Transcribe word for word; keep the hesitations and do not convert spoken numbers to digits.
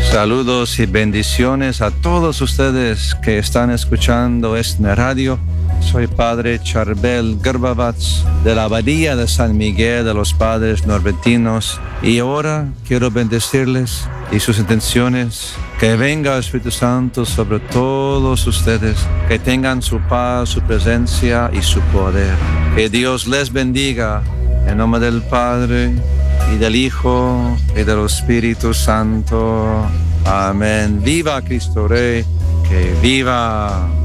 Saludos y bendiciones a todos ustedes que están escuchando esta radio. Soy Padre Charbel Garbavats de la Abadía de San Miguel de los Padres Norbertinos, y ahora quiero bendecirles y sus intenciones. Que venga el Espíritu Santo sobre todos ustedes, que tengan su paz, su presencia y su poder. Que Dios les bendiga en nombre del Padre y del Hijo y del Espíritu Santo. Amén. Viva Cristo Rey, que viva.